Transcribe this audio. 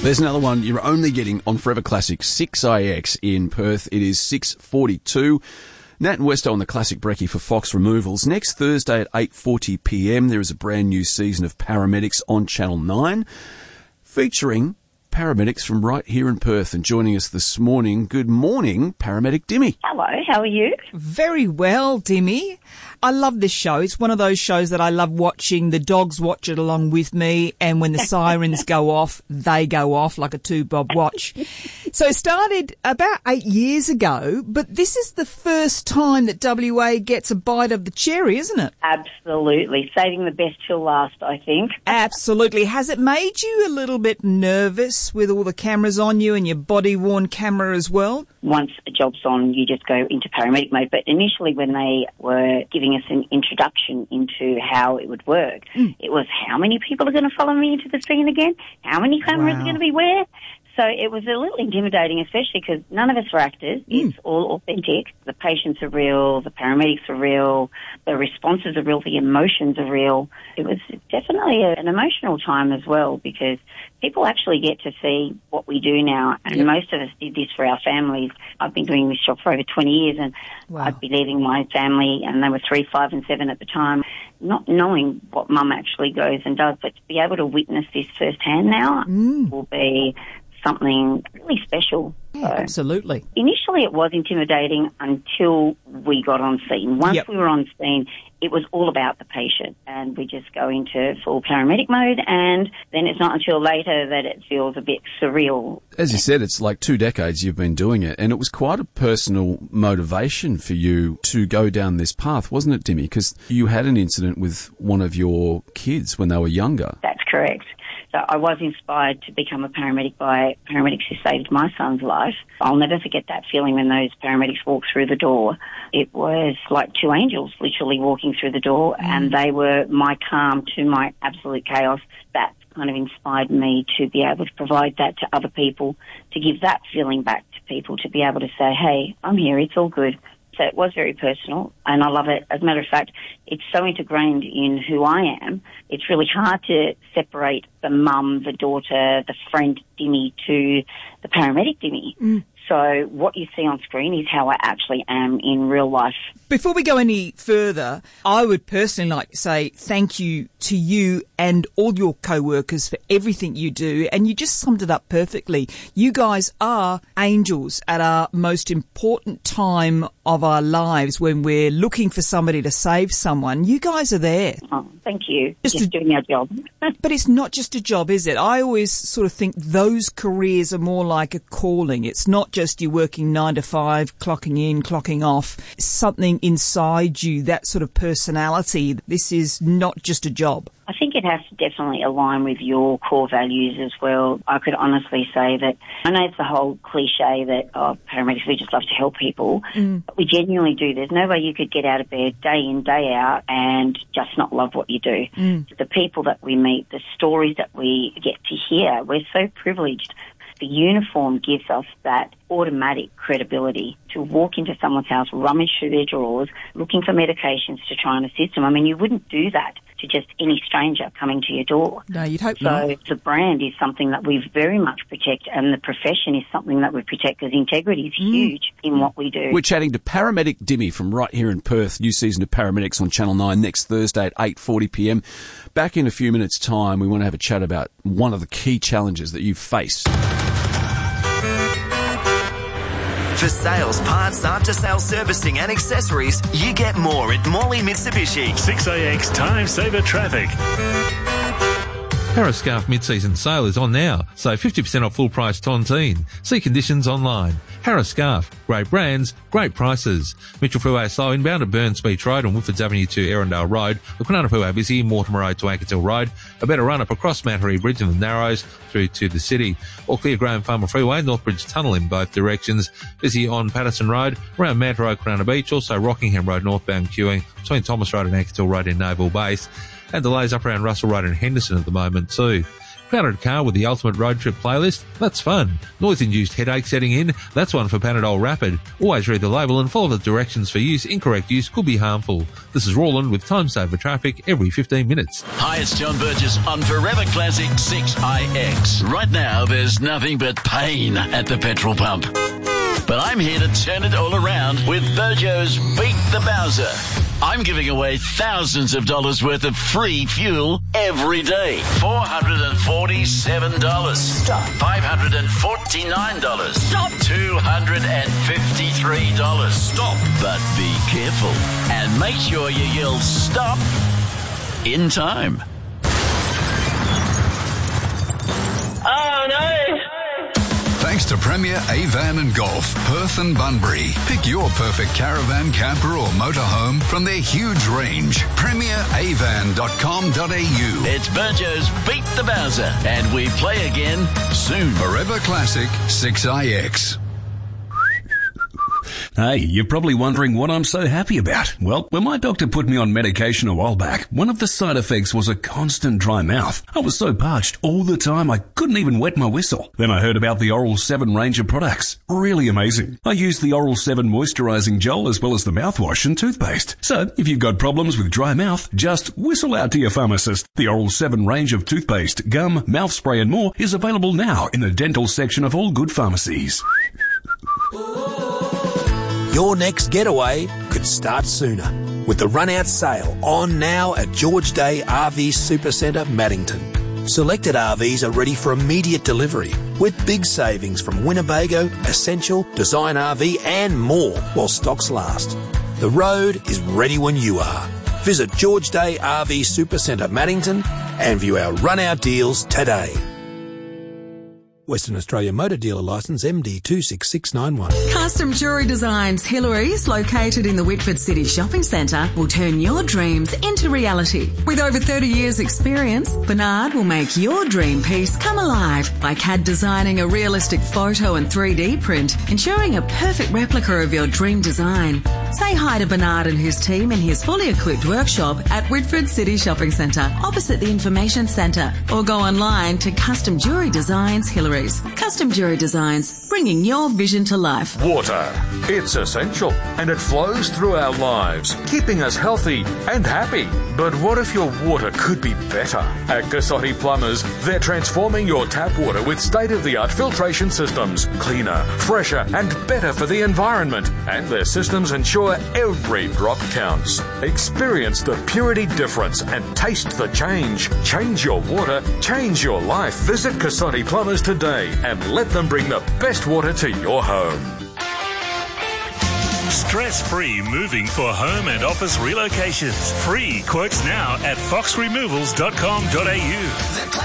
There's another one you're only getting on Forever Classic 6AX in Perth. It is 6:42. Nat and Westo on the Classic Brekkie for Fox Removals. Next Thursday at 8:40pm, there is a brand new season of Paramedics on Channel 9, featuring paramedics from right here in Perth. And joining us this morning, good morning, Paramedic Dimmy. Hello, how are you? Very well, Dimmy. I love this show. It's one of those shows that I love watching. The dogs watch it along with me, and when the sirens go off, they go off like a two-bob watch. So it started about 8 years ago, but this is the first time that WA gets a bite of the cherry, isn't it? Absolutely. Saving the best till last, I think. Absolutely. Has it made you a little bit nervous with all the cameras on you and your body-worn camera as well? Once a job's on, you just go into paramedic mode. But initially when they were giving us an introduction into how it would work, it was how many people are going to follow me into the scene again? How many cameras are going to be where? So it was a little intimidating, especially because none of us were actors. It's all authentic. The patients are real, the paramedics are real, the responses are real, the emotions are real. It was definitely an emotional time as well, because people actually get to see what we do now, and most of us did this for our families. I've been doing this job for over 20 years, and I'd be leaving my family, and they were 3, 5 and 7 at the time, not knowing what mum actually goes and does, but to be able to witness this firsthand now will be something really special. Yeah, so, absolutely. Initially it was intimidating until we got on scene. Once we were on scene, it was all about the patient, and we just go into full paramedic mode, and then it's not until later that it feels a bit surreal. As you said, it's like 2 decades you've been doing it, and it was quite a personal motivation for you to go down this path, wasn't it, Dimmy? Because you had an incident with one of your kids when they were younger. That's correct. So I was inspired to become a paramedic by paramedics who saved my son's life. I'll never forget that feeling when those paramedics walked through the door. It was like two angels literally walking through the door, and they were my calm to my absolute chaos. That kind of inspired me to be able to provide that to other people, to give that feeling back to people, to be able to say, hey, I'm here, it's all good. So it was very personal, and I love it. As a matter of fact, it's so ingrained in who I am, it's really hard to separate the mum, the daughter, the friend Dimmy to the paramedic Dimmy. So what you see on screen is how I actually am in real life. Before we go any further, I would personally like to say thank you to you and all your co-workers for everything you do, and you just summed it up perfectly. You guys are angels at our most important time of our lives when we're looking for somebody to save someone. You guys are there. Oh, thank you. Just doing our job. But it's not just a job, is it? I always sort of think those careers are more like a calling. It's not just you working 9 to 5, clocking in, clocking off. Something inside you, that sort of personality. This is not just a job. I think it has to definitely align with your core values as well. I could honestly say that, I know it's the whole cliche that, paramedics, we just love to help people, but we genuinely do. There's no way you could get out of bed day in, day out and just not love what you do. The people that we meet, the stories that we get to hear, we're so privileged. The uniform gives us that automatic credibility to walk into someone's house, rummage through their drawers, looking for medications to try and assist them. I mean, you wouldn't do that to just any stranger coming to your door. No, you'd hope not. So the brand is something that we very much protect, and the profession is something that we protect, because integrity is huge in what we do. We're chatting to Paramedic Dimmy from right here in Perth. New season of Paramedics on Channel 9 next Thursday at 8:40pm. Back in a few minutes' time, we want to have a chat about one of the key challenges that you've faced. For sales, parts, after-sales servicing and accessories, you get more at Morley Mitsubishi. 6AX Time Saver Traffic. Harriscarf mid-season sale is on now, so 50% off full-price tontine. See conditions online. Harriscarf, great brands, great prices. Mitchell Freeway slow inbound at Burns Beach Road and Woodfords Avenue to Erindale Road. The Kwinana Freeway busy, Mortimer Road to Ankershill Road. A better run up across Mantaree Bridge and the Narrows through to the city. All clear Graham Farmer Freeway, Northbridge Tunnel in both directions. Busy on Patterson Road, around Manta Road, Kwinana Beach. Also Rockingham Road northbound queuing between Thomas Road and Ankershill Road in Naval Base. And delays up around Russell Road and Henderson at the moment too. Crowded car with the ultimate road trip playlist? That's fun. Noise-induced headache setting in? That's one for Panadol Rapid. Always read the label and follow the directions for use. Incorrect use could be harmful. This is Roland with Time Saver Traffic every 15 minutes. Hi, it's John Burgess on Forever Classic 6IX. Right now, there's nothing but pain at the petrol pump. But I'm here to turn it all around with Burjo's Beat the Bowser. I'm giving away thousands of dollars worth of free fuel every day. $447. Stop. $549. Stop. $253. Stop. But be careful and make sure you yell stop in time. Oh, no. Thanks to Premier Avan and Golf, Perth and Bunbury. Pick your perfect caravan, camper or motorhome from their huge range. PremierAvan.com.au. It's Burjo's Beat the Bowser, and we play again soon. Forever Classic 6IX. Hey, you're probably wondering what I'm so happy about. Well, when my doctor put me on medication a while back, one of the side effects was a constant dry mouth. I was so parched all the time I couldn't even wet my whistle. Then I heard about the Oral 7 range of products. Really amazing. I use the Oral 7 moisturizing gel as well as the mouthwash and toothpaste. So, if you've got problems with dry mouth, just whistle out to your pharmacist. The Oral 7 range of toothpaste, gum, mouth spray and more is available now in the dental section of all good pharmacies. Your next getaway could start sooner with the run-out sale on now at George Day RV Supercentre, Maddington. Selected RVs are ready for immediate delivery with big savings from Winnebago, Essential, Design RV and more while stocks last. The road is ready when you are. Visit George Day RV Supercentre, Maddington and view our run-out deals today. Western Australia Motor Dealer Licence MD 26691. Custom Jewellery Designs Hillary's, located in the Whitford City Shopping Centre, will turn your dreams into reality. With over 30 years experience, Bernard will make your dream piece come alive by CAD designing a realistic photo and 3D print, ensuring a perfect replica of your dream design. Say hi to Bernard and his team in his fully equipped workshop at Whitford City Shopping Centre, opposite the Information Centre, or go online to Custom Jewellery Designs Hillary's. Custom Jewellery Designs, bringing your vision to life. Water. It's essential and it flows through our lives, keeping us healthy and happy. But what if your water could be better? At Cassotti Plumbers, they're transforming your tap water with state-of-the-art filtration systems, cleaner, fresher and better for the environment. And their systems ensure every drop counts. Experience the purity difference and taste the change. Change your water, change your life. Visit Cassotti Plumbers today and let them bring the best water to your home. Stress-free moving for home and office relocations. Free quotes now at foxremovals.com.au.